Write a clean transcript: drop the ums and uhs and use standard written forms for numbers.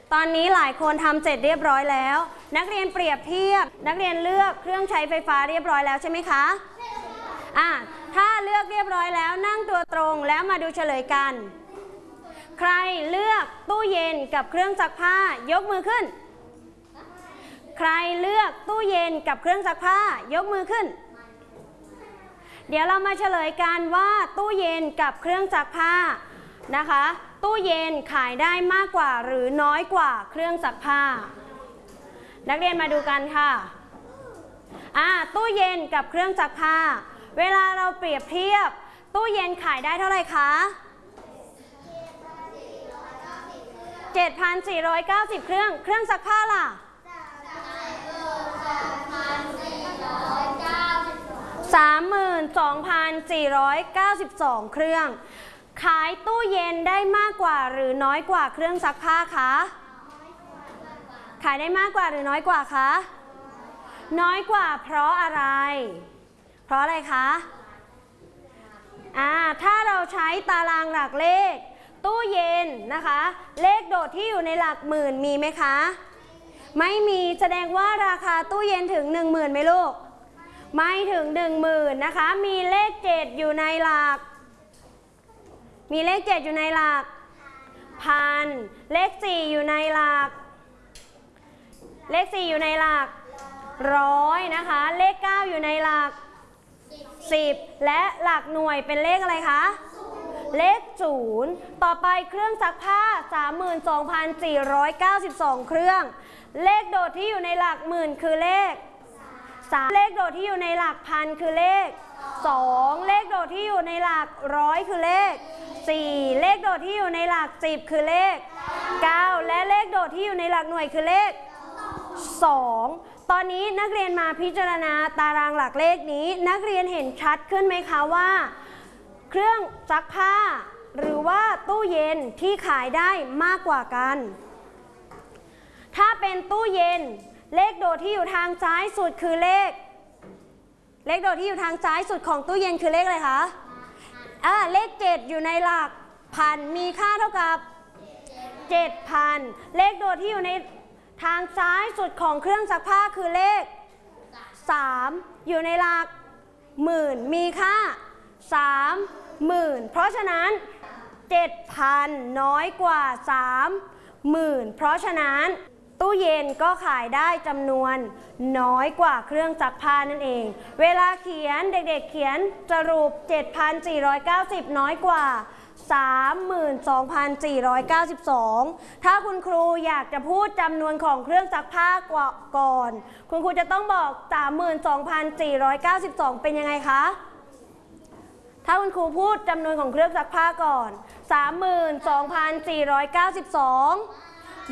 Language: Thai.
ตอนนี้หลายคนทำเสร็จเรียบร้อยแล้วนักเรียนเปรียบเทียบนักเรียนเลือกเครื่องใช้ไฟฟ้าเรียบร้อยแล้วใช่ไหมคะถ้าเลือกเรียบร้อยแล้วนั่งตัวตรงแล้วมาดูเฉลยกันใครเลือกตู้เย็นกับเครื่องซักผ้ายกมือขึ้นใครเลือกตู้เย็นกับเครื่องซักผ้ายกมือขึ้นเดี๋ยวเรามาเฉลยกันว่าตู้เย็นกับเครื่องซักผ้านะคะตู้เย็นขายได้มากกว่าหรือน้อยกว่าเครื่องซักผ้านักเรียนมาดูกันค่ะตู้เย็นกับเครื่องซักผ้าเวลาเราเปรียบเทียบตู้เย็นขายได้เท่าไหร่คะ 7,490 เครื่องซักผ้าล่ะ32,492 เครื่องขายตู้เย็นได้มากกว่าหรือน้อยกว่าเครื่องซักผ้าคะขายได้มากกว่าหรือน้อยกว่าคะน้อยกว่าเพราะอะไรเพราะอะไรคะถ้าเราใช้ตารางหลักเลขตู้เย็นนะคะเลขโดดที่อยู่ในหลักหมื่นมีไหมคะไม่มีแสดงว่าราคาตู้เย็นถึง 10,000 ไหมลูกไม่ถึง 10,000 นะคะมีเลข7อยู่ในหลักมีเลข7อยู่ในหลักพันเลข4อยู่ในหลักเลข4อยู่ในหลักร้อยนะคะเลข9อยู่ในหลัก10และหลักหน่วยเป็นเลขอะไรคะเลข0ต่อไปเครื่องซักผ้า 32,492 เครื่องเลขโดดที่อยู่ในหลักหมื่นคือเลข3เลขโดดที่อยู่ในหลักพันคือเลข2เลขโดดที่อยู่ในหลักร้อยคือเลข4เลขโดดที่อยู่ในหลัก10คือเลข9และเลขโดดที่อยู่ในหลักหน่วยคือเลข2ตอนนี้นักเรียนมาพิจารณาตารางหลักเลขนี้นักเรียนเห็นชัดขึ้นไหมคะว่าเครื่องซักผ้าหรือว่าตู้เย็นที่ขายได้มากกว่ากันถ้าเป็นตู้เย็นเลขโดดที่อยู่ทางซ้ายสุดคือเลขโดดที่อยู่ทางซ้ายสุดของตู้เย็นคือเลขอะไรคะเลข7อยู่ในหลักพันมีค่าเท่ากับ 7,000 เลขโดดที่อยู่ในทางซ้ายสุดของเครื่องซักผ้าคือเลข3อยู่ในหลักหมื่นมีค่า 30,000 เพราะฉะนั้น 7,000 น้อยกว่า 30,000 เพราะฉะนั้นตู้เย็นก็ขายได้จำนวนน้อยกว่าเครื่องซักผ้านั่นเองเวลาเขียนเด็กๆเขียนสรุป 7,490 น้อยกว่า 32,492 ถ้าคุณครูอยากจะพูดจำนวนของเครื่องซักผ้าก่อนคุณครูจะต้องบอก 32,492 เป็นยังไงคะถ้าคุณครูพูดจำนวนของเครื่องซักผ้าก่อน 32,492